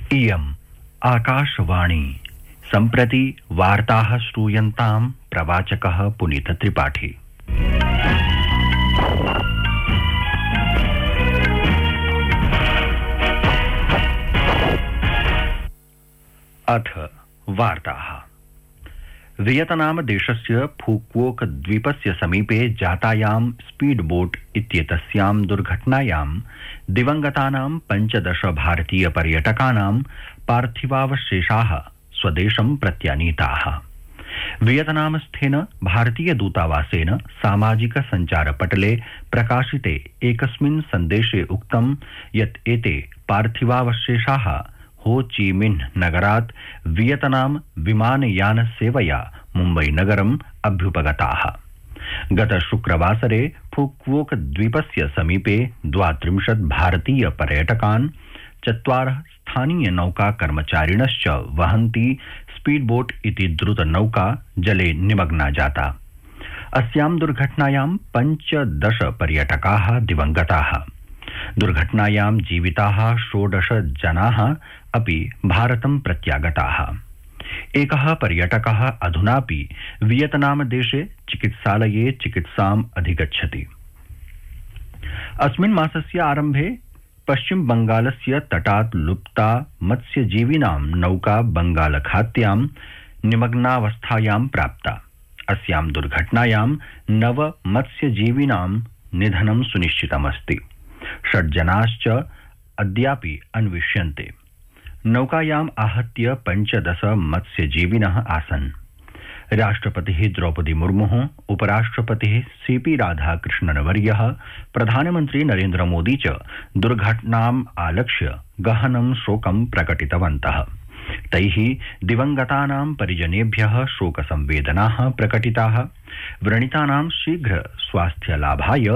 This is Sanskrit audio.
इयम् आकाशवाणी सम्प्रति वार्ताः श्रूयन्तां प्रवाचकः पुनीतत्रिपाठी। अथ वार्ताः। वियतनाम देशस्य फुक्वोक द्वीपस्य समीपे जातायां स्पीड बोट इत्येतस्यां दुर्घटनायां दिवंगतानां 15 भारतीय पर्यटकानां पार्थिवावशेषाः स्वदेशं प्रत्यानीताः। वियतनामस्थेन भारतीय दूतावासेन सामाजिक सञ्चारपटले प्रकाशिते एकस्मिन् सन्देशे उक्तं यत् एते पार्थिवावशेषाः हो ची मिन्ह नगरात् वियतनाम विमानयान सेवया मुम्बई नगरम् अभ्युपगताः। गत शुक्रवासरे फुक्वोक द्वीपस्य समीपे 32 भारतीय पर्यटकान् 4 स्थानीय नौका कर्मचारिणश्च वहन्ती स्पीडबोट इति द्रुत नौका जले निमग्ना जाता। अस्यां दुर्घटनायां 15 पर्यटकाः दिवंगताः। दुर्घटनायां जीविताः 16 जनाः अपि भारतं प्रत्यागताः। एकः पर्यटकः अधुनापि वियतनाम देशे चिकित्सालये चिकित्साम् अधिगच्छति। अस्मिन् मासस्य आरम्भे पश्चिम बंगालस्य तटात् लुप्ता मत्स्यजीविनां नौका बंगालखात्यां निमग्नावस्थायां प्राप्ता। अस्यां दुर्घटनायां 9 मत्स्यजीविनां निधनं सुनिश्चितमस्ति। 6 जनाश्च अद्यापि अन्विष्यन्ते। नौकायाम् आहत्य 15 मत्स्यजीविनः आसन्। राष्ट्रपतिः द्रौपदी मुर्मुः, उपराष्ट्रपतिः सीपी राधाकृष्णनवर्यः, प्रधानमन्त्री नरेन्द्र मोदी च दुर्घटनाम् आलक्ष्य गहनं शोकं प्रकटितवन्तः। तैः दिवंगतानां परिजनेभ्यः शोकसंवेदनाः प्रकटिताः। व्रणितानां शीघ्र स्वास्थ्यलाभाय